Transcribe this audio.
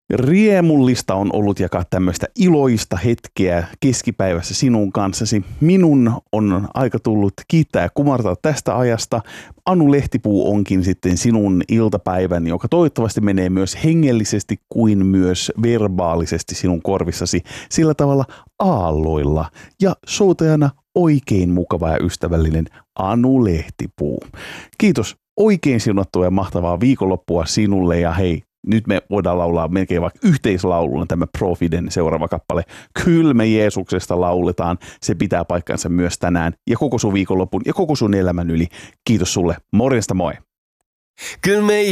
Riemullista on ollut jakaa tämmöistä iloista hetkeä keskipäivässä sinun kanssasi. Minun on aika tullut kiittää ja kumartaa tästä ajasta. Anu Lehtipuu onkin sitten sinun iltapäivän, joka toivottavasti menee myös hengellisesti kuin myös verbaalisesti sinun korvissasi sillä tavalla aalloilla. Ja soutajana oikein mukava ja ystävällinen Anu Lehtipuu. Kiitos oikein siunattua ja mahtavaa viikonloppua sinulle ja hei. Nyt me voidaan laulaa melkein vaikka yhteislauluna tämä Profiden seuraava kappale. Kyllä me Jeesuksesta lauletaan. Se pitää paikkansa myös tänään ja koko sun viikonlopun ja koko sun elämän yli. Kiitos sulle. Morjesta moi. Kyllä me